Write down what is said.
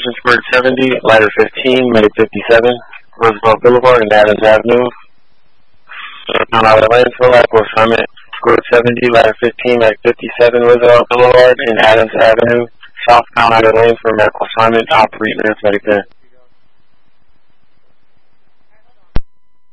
Attention Squared 70, Ladder 15, May 57, Roosevelt Boulevard and Adams Avenue. On our lane for Lateral assignment, Squared 70, Ladder 15, May 57, Roosevelt Boulevard and Adams Avenue. Southbound outer lane for medical assignment, operate Mass Medic 10.